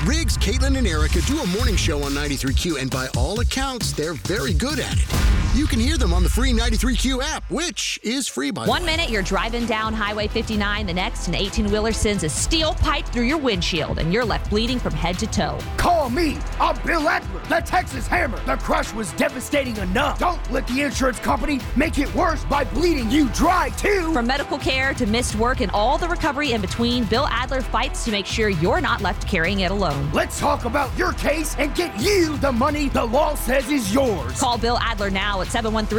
Riggs, Caitlin, and Erica do a morning show on 93Q, and by all accounts, they're very good at it. You can hear them on the free 93Q app, which is free, by the way. 1 minute, you're driving down Highway 59. The next, an 18-wheeler sends a steel pipe through your windshield, and you're left bleeding from head to toe. Call me. I'm Bill Adler, the Texas Hammer. The crush was devastating enough. Don't let the insurance company make it worse by bleeding you dry, too. From medical care to missed work and all the recovery in between, Bill Adler fights to make sure you're not left carrying it alone. Let's talk about your case and get you the money the law says is yours. Call Bill Adler now at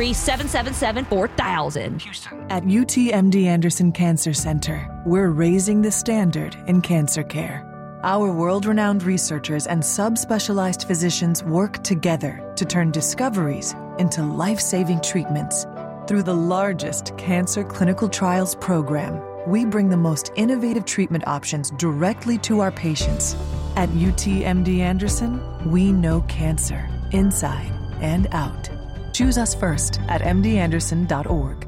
713-777-4000. Houston. At UTMD Anderson Cancer Center, we're raising the standard in cancer care. Our world-renowned researchers and subspecialized physicians work together to turn discoveries into life-saving treatments. Through the largest cancer clinical trials program, we bring the most innovative treatment options directly to our patients. At UTMD Anderson, we know cancer inside and out. Choose us first at mdanderson.org.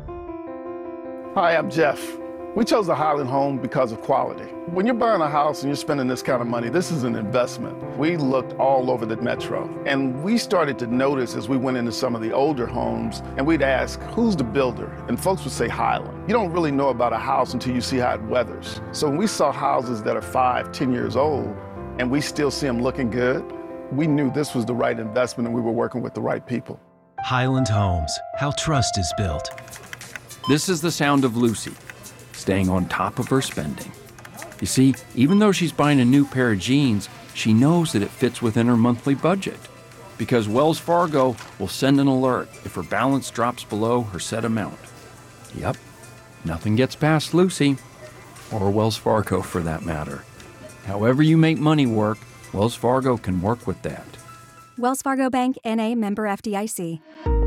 Hi, I'm Jeff. We chose the Highland home because of quality. When you're buying a house and you're spending this kind of money, this is an investment. We looked all over the metro, and we started to notice as we went into some of the older homes, and we'd ask, who's the builder? And folks would say Highland. You don't really know about a house until you see how it weathers. So when we saw houses that are 5, 10 years old, and we still see them looking good, we knew this was the right investment and we were working with the right people. Highland Homes, how trust is built. This is the sound of Lucy, staying on top of her spending. You see, even though she's buying a new pair of jeans, she knows that it fits within her monthly budget, because Wells Fargo will send an alert if her balance drops below her set amount. Yep, nothing gets past Lucy, or Wells Fargo for that matter. However you make money work, Wells Fargo can work with that. Wells Fargo Bank, N.A., member FDIC.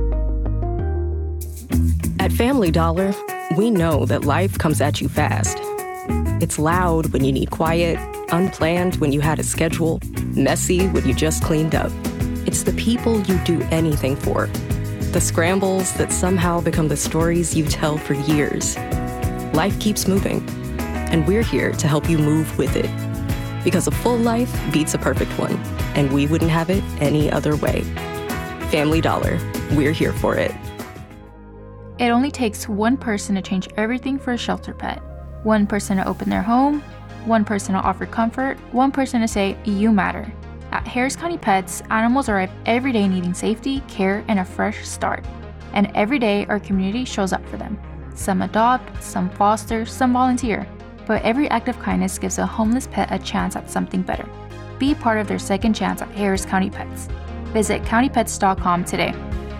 At Family Dollar, we know that life comes at you fast. It's loud when you need quiet, unplanned when you had a schedule, messy when you just cleaned up. It's the people you do anything for. The scrambles that somehow become the stories you tell for years. Life keeps moving, and we're here to help you move with it. Because a full life beats a perfect one, and we wouldn't have it any other way. Family Dollar, we're here for it. It only takes one person to change everything for a shelter pet. One person to open their home, one person to offer comfort, one person to say, you matter. At Harris County Pets, animals arrive every day needing safety, care, and a fresh start. And every day, our community shows up for them. Some adopt, some foster, some volunteer. But every act of kindness gives a homeless pet a chance at something better. Be part of their second chance at Harris County Pets. Visit countypets.com today.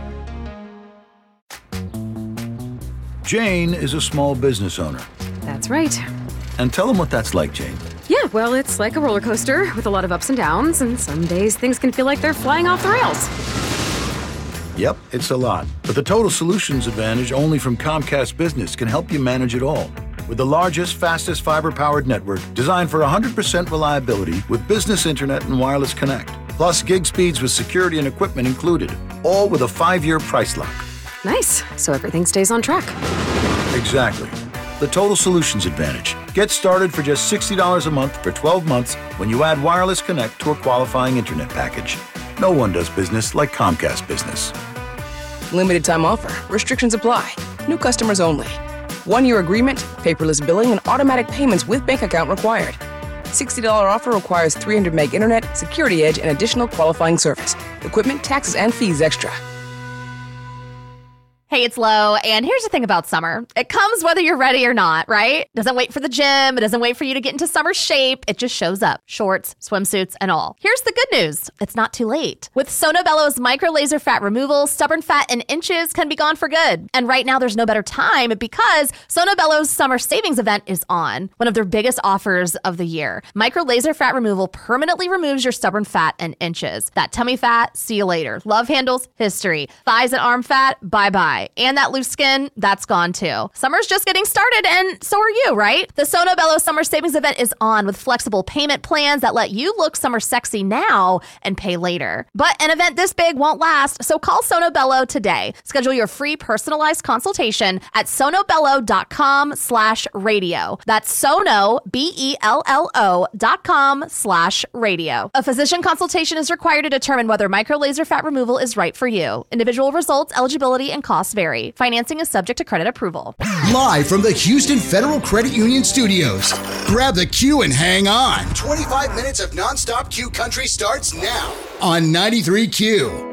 Jane is a small business owner. That's right. And tell them what that's like, Jane. Yeah, well, it's like a roller coaster with a lot of ups and downs, and some days things can feel like they're flying off the rails. Yep, it's a lot. But the Total Solutions Advantage only from Comcast Business can help you manage it all. With the largest, fastest fiber-powered network designed for 100% reliability with business internet and wireless connect. Plus gig speeds with security and equipment included. All with a 5-year price lock. Nice. So everything stays on track. Exactly. The Total Solutions Advantage. Get started for just $60 a month for 12 months when you add wireless connect to a qualifying internet package. No one does business like Comcast Business. Limited time offer. Restrictions apply. New customers only. 1-year agreement, paperless billing, and automatic payments with bank account required. $60 offer requires 300 meg internet, security edge, and additional qualifying service. Equipment, taxes, and fees extra. Hey, it's Lo, and here's the thing about summer. It comes whether you're ready or not, right? Doesn't wait for the gym. It doesn't wait for you to get into summer shape. It just shows up. Shorts, swimsuits, and all. Here's the good news. It's not too late. With Sono Bello's micro laser fat removal, stubborn fat in inches can be gone for good. And right now, there's no better time because Sono Bello's summer savings event is on. One of their biggest offers of the year. Micro laser fat removal permanently removes your stubborn fat and inches. That tummy fat, see you later. Love handles, history. Thighs and arm fat, bye-bye. dry. And that loose skin, that's gone too. Summer's just getting started, and so are you, right? The Sono Bello Summer Savings Event is on with flexible payment plans that let you look summer sexy now and pay later. But an event this big won't last, so call Sono Bello today. Schedule your free personalized consultation at sonobello.com/radio. That's Sono, BELLO.com/radio. A physician consultation is required to determine whether microlaser fat removal is right for you. Individual results, eligibility, and costs vary. Financing is subject to credit approval. Live from the Houston Federal Credit Union Studios. Grab the Q and hang on. 25 minutes of nonstop Q country starts now on 93Q.